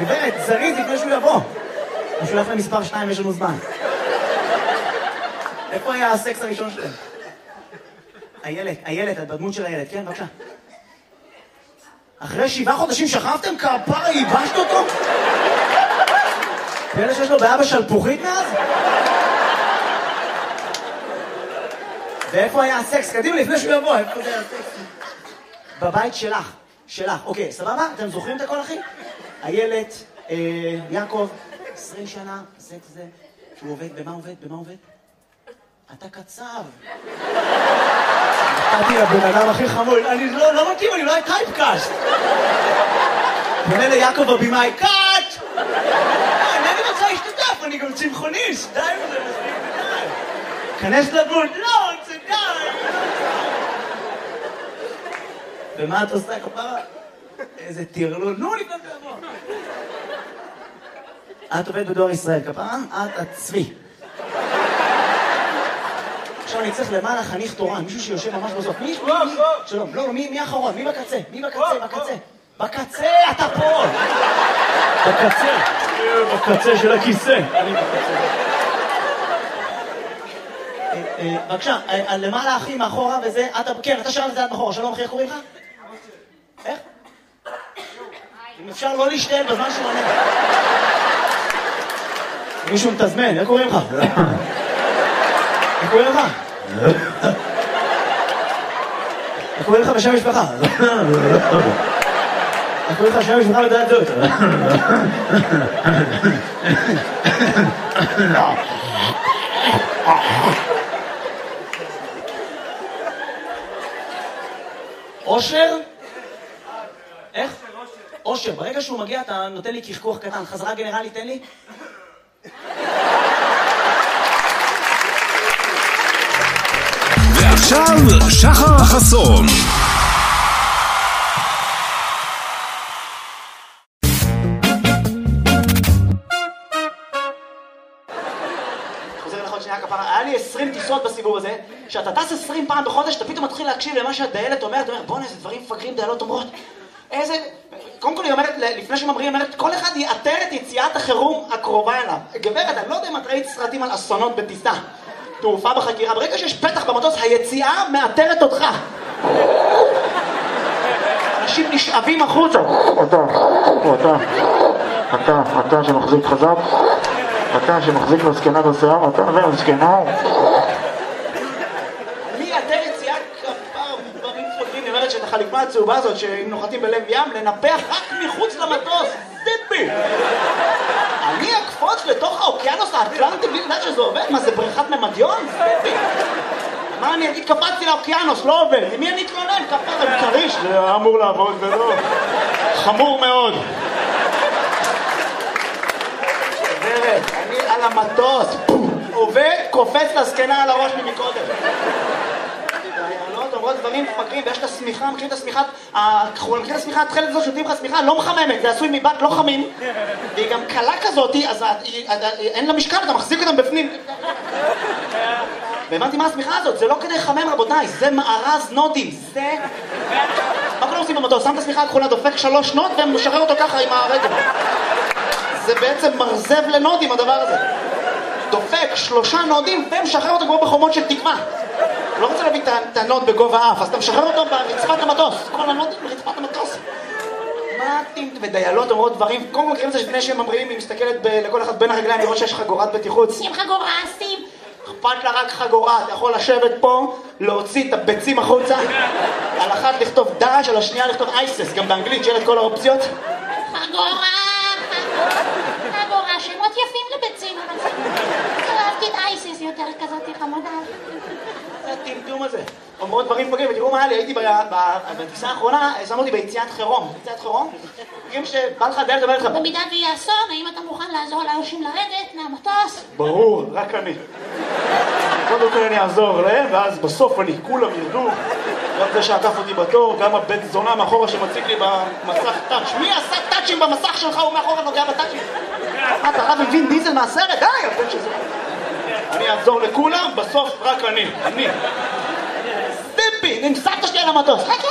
גברת, זריז לפני שהוא יבוא. הוא שולח למספר 2, יש לנו זמן. איפה היה הסקס הראשון שלהם? איילת, את בדמות של איילת, כן, בבקשה. אחרי 7 חודשים שכבתם כפרה, ייבשת אותו? ואלה שיש לו בעיה בשלפוחית מאז? ואיפה היה הסקס? קדימה, לפני שהוא יבוא, איפה זה היה הסקס? בבית שלך. אוקיי, סבבה? אתם זוכרים את הכל, אחי? איילת, יעקב, 20 שנה, זה. שהוא עובד, במה עובד? אתה קצב. נתתי לבן אדם הכי חמוד, אני לא מתאים, אני אולי טייפקאסט. פונה ליעקב הבימאי, קאט! אני רוצה להשתתף, אני גם צמחוניסט, די וזה מספיק די. כנס לדמות, לא, זה די. ומה את עושה כפרה? איזה תרלול, נו לפני תבוא. את עובדת בדואר ישראל, כפרה? את הצבי. עכשיו אני צריך למעלה חניך תורן, מישהו שיושב ממש בסוף. מי? שלום, לא, מי האחרון? מי בקצה? בקצה, אתה פה! בקצה של הכיסא. אני בקצה. בבקשה, למעלה אחי מאחורה וזה, כן, אתה שלם לזה עד מאחורה, שלום אחי, איך קוראים לך? איך? אם אפשר לא להשתעל בזמן שהוא עונה. מישהו מתזמן, איך קוראים לך? איך קוראים לך? איך קוראים לך בשם משפחה? איך קוראים לך בשם משפחה לדעת זאת? אושר? איך? אושר, ברגע שהוא מגיע אתה נותן לי כחכוח קטן, חזרה גנרלי תן לי? ועכשיו שחר חסון. חוזר לחוד שנייה כפרה, היה לי 20 טיסות בסיבוב הזה, שאתה טס 20 פעם בחודש, אתה פתאום מתחיל להקשיב למה שהדיילת אומרת, אתה אומר, בוא'נה, איזה דברים מפגרים דיילות אומרות. איזה... קודם כל היא אומרת, לפני שממרים, היא אומרת, כל אחד יאתר את יציאת החירום הקרובה אליו. גברת, אני לא יודע אם את ראית סרטים על אסונות בטיסה. תעופה בחקירה, ברגע שיש פתח במטוס, היציאה מאתרת אותך. אנשים נשאבים החוצה. אתה שמחזיק חזק, אתה שמחזיק לזקנה בשיער, אתה והזקנה. אני אתר יציאה כפר דברים פוגעים, היא אומרת שאת החליפה הצהובה הזאת, שאם נוחתים בלב ים, לנפח רק מחוץ למטוס. טיפי! אני אקפוץ לתוך האוקיינוס האטלנטי בלי לדעת שזה עובד? מה, זה בריכת ממדיון? טיפי! מה אני אגיד? קפצתי לאוקיינוס, לא עובד. למי אני אתלונן? כפר עם קריש. זה אמור לעבוד ולא. חמור מאוד. גברת, אני על המטוס. עובד, קופץ לזקנה על הראש ממקודם. דיילות אומרות דברים מפגרים, ויש את השמיכה, מכירים את השמיכה, מכירים את השמיכה, התחלת הזאת שותים לך שמיכה, לא מחממת, זה עשוי מבט לא חמים, והיא גם קלה כזאת, אז אין לה משקל, אתה מחזיק אותם בפנים. והבנתי מה השמיכה הזאת, זה לא כדי לחמם רבותיי, זה מארז נודים, זה... מה כולם עושים במטוס? שם את השמיכה הכחולה, דופק 3 נוד ומשחרר אותו ככה עם הרגל. זה בעצם מרזב לנודים הדבר הזה. דופק 3 נודים ומשחרר אותו כמו בחומות של תקווה. לא רוצה להביא את הנוד בגובה האף, אז אתה משחרר אותו ברצפת המטוס. כל הנודים ברצפת המטוס. מה אתם ודיילות אומרות דברים? קודם כל מכירים את זה לפני שהם ממריאים, היא מסתכלת לכל אחד בין הרגליים לראות שיש חגורת בטיחות. שים חגורה, שים. אכפת לה רק חגורה, אתה יכול לשבת פה, להוציא את הביצים החוצה, על אחת לכתוב דאעש, על השנייה לכתוב אייסס, גם באנגלית שיהיה את כל האופציות. חגורה, שמות יפים לביצים, אבל אהבתי את אייסס יותר כזאת חמודה. זה הטמטום הזה. אומרות דברים פוגעים, ותראו מה היה לי, הייתי בטיסה האחרונה, שמו אותי ביציאת חירום. יציאת חירום? תראים שבא לך דיילת אומר לך... במידה ויהיה אסון, האם אתה מוכן לעזור לאנשים לרדת מהמטוס? ברור, רק אני. קודם כל אני אעזור להם, ואז בסוף כולם ירדו. גם זה שעקף אותי בתור, גם הבן זונה מאחורה שמציג לי במסך טאץ'. מי עשה טאצ'ים במסך שלך? הוא מאחורה נוגע בטאצ'ים. אתה רב עם וין דיזל מהסרט? די, הבן שזה. אני אעזור לכולם, בסוף רק אני. סטיפי, נמסעת שלי על המטוס.